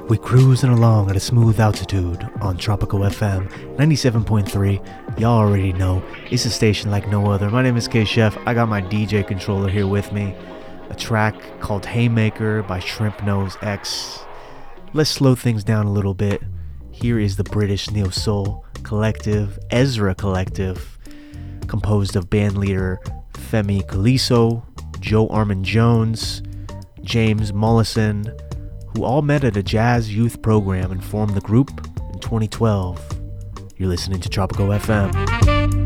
We cruising along at a smooth altitude on Tropical FM 97.3. Y'all already know it's a station like no other. My name is K-Chef. I got my DJ controller here with me. A track called Haymaker by Shrimp Nose X. Let's slow things down a little bit. Here is the British Neo Soul collective, Ezra Collective, composed of bandleader Femi Kaliso, Joe Armand Jones, James Mollison, who all met at a jazz youth program and formed the group in 2012. You're listening to Tropical FM.